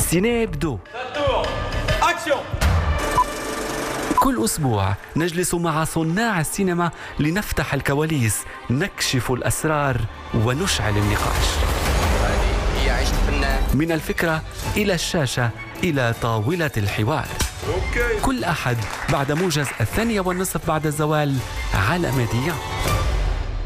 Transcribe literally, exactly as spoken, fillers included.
سيني بدو. كل أسبوع نجلس مع صناع السينما لنفتح الكواليس، نكشف الأسرار ونشعل النقاش. هي عيش الفنان. من الفكرة إلى الشاشة إلى طاولة الحوار. أوكي. كل أحد بعد موجز الثانية والنصف بعد الزوال على ميديا.